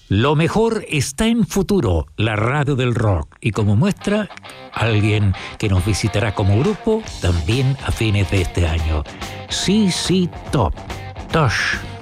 Lo mejor está en Futuro, la radio del rock. Y como muestra, alguien que nos visitará como grupo también a fines de este año. CC Top. Tosh.